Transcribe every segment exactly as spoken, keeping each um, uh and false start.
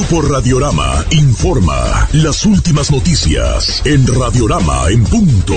Grupo Radiorama informa las últimas noticias en Radiorama en punto.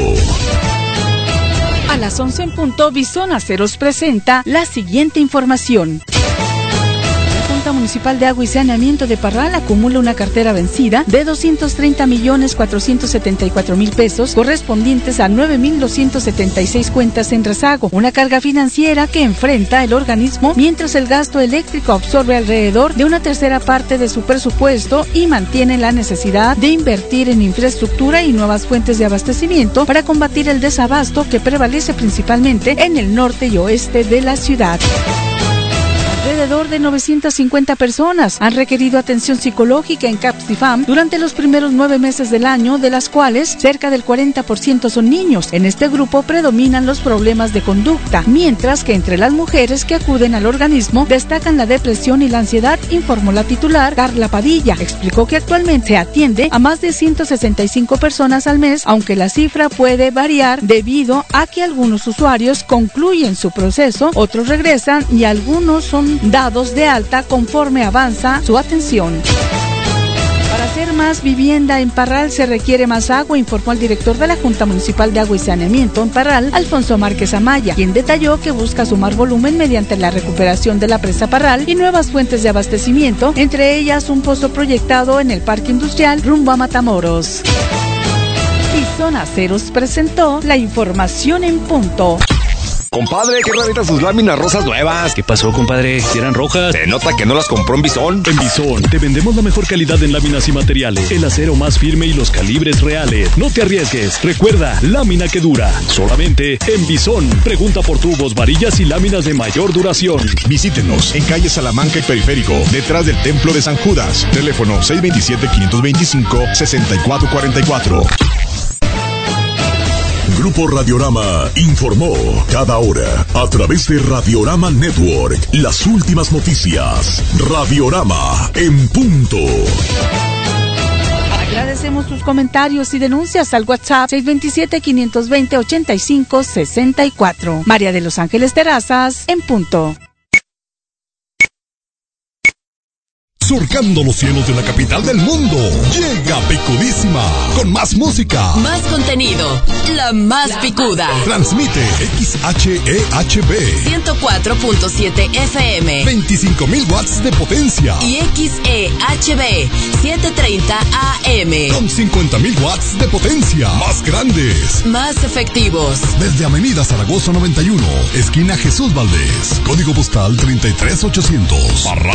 A las once en punto, Bison Aceros presenta la siguiente información. La Junta Municipal de Agua y Saneamiento de Parral acumula una cartera vencida de doscientos treinta millones cuatrocientos setenta y cuatro mil pesos correspondientes a nueve mil doscientos setenta y seis cuentas en rezago, una carga financiera que enfrenta el organismo mientras el gasto eléctrico absorbe alrededor de una tercera parte de su presupuesto y mantiene la necesidad de invertir en infraestructura y nuevas fuentes de abastecimiento para combatir el desabasto que prevalece principalmente en el norte y oeste de la ciudad. Alrededor de novecientas cincuenta personas han requerido atención psicológica en Capsifam durante los primeros nueve meses del año, de las cuales cerca del cuarenta por ciento son niños. En este grupo predominan los problemas de conducta, mientras que entre las mujeres que acuden al organismo destacan la depresión y la ansiedad, informó la titular Carla Padilla. Explicó que actualmente se atiende a más de ciento sesenta y cinco personas al mes, aunque la cifra puede variar debido a que algunos usuarios concluyen su proceso, otros regresan y algunos son dados de alta conforme avanza su atención. Para hacer más vivienda en Parral se requiere más agua, informó el director de la Junta Municipal de Agua y Saneamiento en Parral, Alfonso Márquez Amaya, quien detalló que busca sumar volumen mediante la recuperación de la presa Parral y nuevas fuentes de abastecimiento, entre ellas un pozo proyectado en el Parque Industrial rumbo a Matamoros. Bison Aceros presentó la información en punto. Compadre, qué raritas sus láminas rosas nuevas. ¿Qué pasó, compadre? Si eran rojas. Se nota que no las compró en Bison. En Bison te vendemos la mejor calidad en láminas y materiales, el acero más firme y los calibres reales. No te arriesgues. Recuerda, lámina que dura. Solamente en Bison. Pregunta por tubos, varillas y láminas de mayor duración. Visítenos en calle Salamanca y Periférico, detrás del Templo de San Judas. Teléfono seis dos siete, cinco dos cinco, seis cuatro cuatro cuatro. Grupo Radiorama informó cada hora a través de Radiorama Network las últimas noticias. Radiorama en punto. Agradecemos sus comentarios y denuncias al WhatsApp seis dos siete, cinco dos cero, ocho cinco seis cuatro. María de Los Ángeles Terrazas en punto. Surcando los cielos de la capital del mundo, llega Picudísima, con más música, más contenido, la más picuda. Transmite X H E H B ciento cuatro punto siete F M, veinticinco mil watts de potencia, y X E H B setecientos treinta A M con cincuenta mil watts de potencia, más grandes, más efectivos. Desde Avenida Zaragoza noventa y uno, esquina Jesús Valdés, código postal treinta y tres ochocientos.